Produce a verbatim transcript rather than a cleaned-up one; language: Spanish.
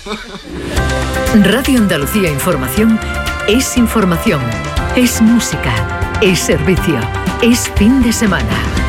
Radio Andalucía Información es información, es música, es servicio, es fin de semana.